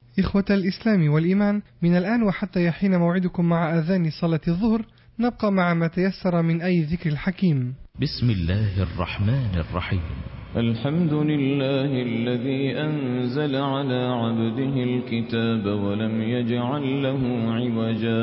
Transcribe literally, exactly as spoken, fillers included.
إخوة الإسلام والإيمان، من الآن وحتى يحين موعدكم مع أذان صلاة الظهر نبقى مع ما تيسر من أي ذكر الحكيم. بسم الله الرحمن الرحيم. الحمد لله الذي أنزل على عبده الكتاب ولم يجعل له عوجا